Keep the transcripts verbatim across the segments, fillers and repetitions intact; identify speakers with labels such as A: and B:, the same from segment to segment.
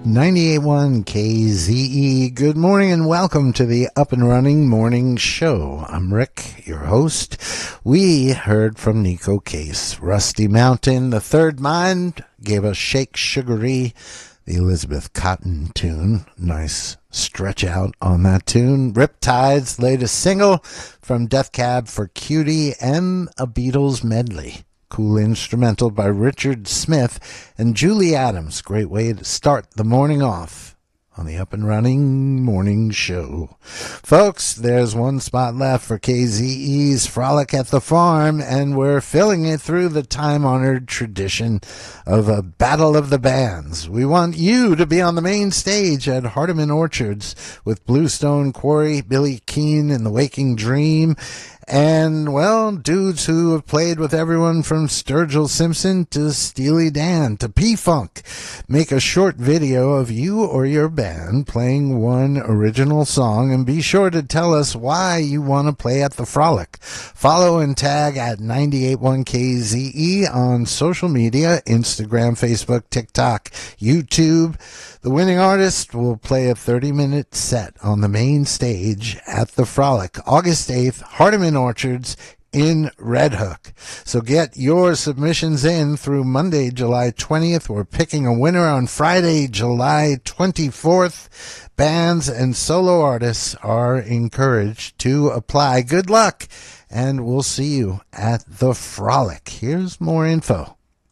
A: ninety-eight point one K Z E. Good morning and welcome to the Up and Running Morning Show. I'm Rick, your host. We heard from Neko Case. Rusty Mountain, The Third Mind, gave us Shake Sugaree, the Elizabeth Cotten tune. Nice stretch out on that tune. Riptide's latest single from Death Cab for Cutie and a Beatles medley. Cool instrumental by Richard Smith and Julie Adams. Great way to start the morning off on the Up and Running Morning Show. Folks, there's one spot left for K Z E's Frolic at the Farm, and we're filling it through the time-honored tradition of a Battle of the Bands. We want you to be on the main stage at Hardeman Orchards with Bluestone Quarry, Billy Keane and the Waking Dream, and, well, dudes who have played with everyone from Sturgill Simpson to Steely Dan to P-Funk. Make a short video of you or your band playing one original song, and be sure to tell us why you want to play at the Frolic. Follow and tag at ninety-eight point one K Z E on social media, Instagram, Facebook, TikTok, YouTube. The winning artist will play a thirty-minute set on the main stage at the Frolic, August eighth, Hardeman Orchards in Red Hook. So get your submissions in through Monday, July twentieth. We're picking a winner on Friday, July twenty-fourth. Bands and solo artists are encouraged to apply. Good luck, and we'll see you at the Frolic. Here's more info.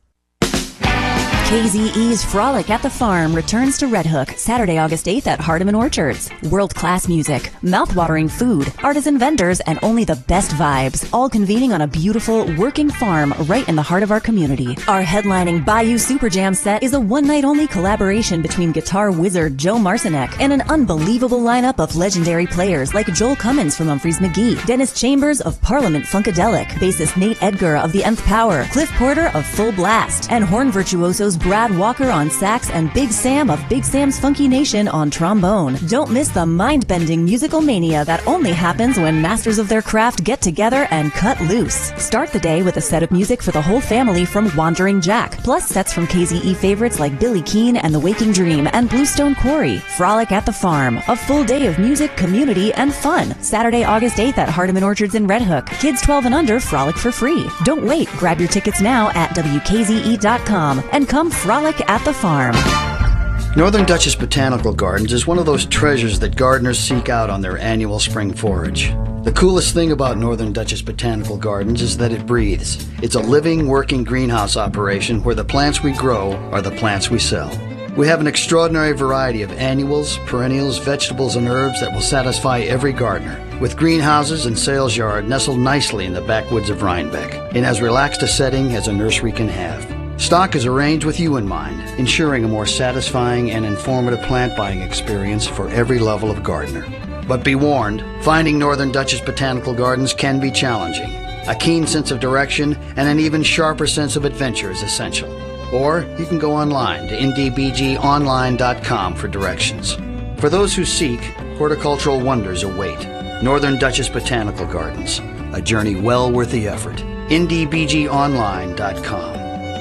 B: K Z E's Frolic at the Farm returns to Red Hook Saturday, August eighth at Hardeman Orchards. World-class music, mouth-watering food, artisan vendors, and only the best vibes, all convening on a beautiful, working farm right in the heart of our community. Our headlining Bayou Super Jam set is a one-night-only collaboration between guitar wizard Joe Marcinek and an unbelievable lineup of legendary players like Joel Cummins from Humphreys McGee, Dennis Chambers of Parliament Funkadelic, bassist Nate Edgar of The Nth Power, Cliff Porter of Full Blast, and horn virtuosos Brad Walker on sax and Big Sam of Big Sam's Funky Nation on trombone. Don't miss the mind-bending musical mania that only happens when masters of their craft get together and cut loose. Start the day with a set of music for the whole family from Wandering Jack, plus sets from K Z E favorites like Billy Keane and the Waking Dream and Bluestone Quarry. Frolic at the Farm, a full day of music, community, and fun. Saturday, August eighth at Hardeman Orchards in Red Hook. Kids twelve and under frolic for free. Don't wait, grab your tickets now at W K Z E dot com and come frolic at the farm.
C: Northern Dutchess Botanical Gardens is one of those treasures that gardeners seek out on their annual spring forage. The coolest thing about Northern Dutchess Botanical Gardens is that it breathes. It's a living, working greenhouse operation where the plants we grow are the plants we sell. We have an extraordinary variety of annuals, perennials, vegetables, and herbs that will satisfy every gardener, with greenhouses and sales yard nestled nicely in the backwoods of Rhinebeck, in as relaxed a setting as a nursery can have. Stock is arranged with you in mind, ensuring a more satisfying and informative plant buying experience for every level of gardener. But be warned, finding Northern Dutchess Botanical Gardens can be challenging. A keen sense of direction and an even sharper sense of adventure is essential. Or you can go online to N D B G online dot com for directions. For those who seek, horticultural wonders await. Northern Dutchess Botanical Gardens, a journey well worth the effort. N D B G online dot com.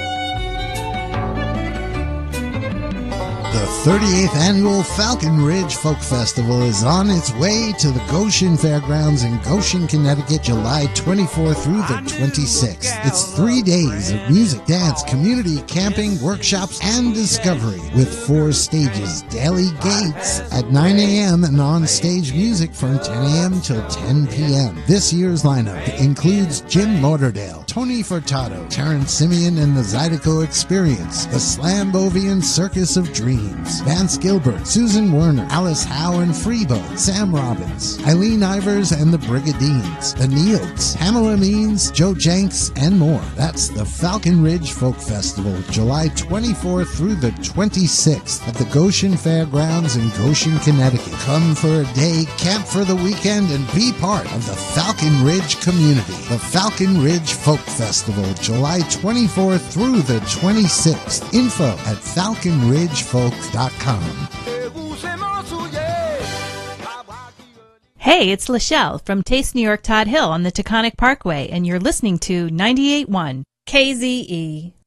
A: The thirty-eighth Annual Falcon Ridge Folk Festival is on its way to the Goshen Fairgrounds in Goshen, Connecticut, July twenty-fourth through the twenty-sixth. It's three days of music, dance, community, camping, workshops, and discovery with four stages, daily gates at nine a.m. and on-stage music from ten a.m. till ten p.m. This year's lineup includes Jim Lauderdale, Tony Furtado, Terrence Simeon and the Zydeco Experience, the Slambovian Circus of Dreams, Vance Gilbert, Susan Werner, Alice Howe and Freebo, Sam Robbins, Eileen Ivers and the Brigadines, the Neilts, Pamela Means, Joe Jenks, and more. That's the Falcon Ridge Folk Festival, July twenty-fourth through the twenty-sixth at the Goshen Fairgrounds in Goshen, Connecticut. Come for a day, camp for the weekend, and be part of the Falcon Ridge community. The Falcon Ridge Folk Festival, July twenty-fourth through the twenty-sixth. Info at falcon ridge folk dot com.
D: Hey, it's Lachelle from Taste New York Todd Hill on the Taconic Parkway, and you're listening to ninety-eight point one K Z E.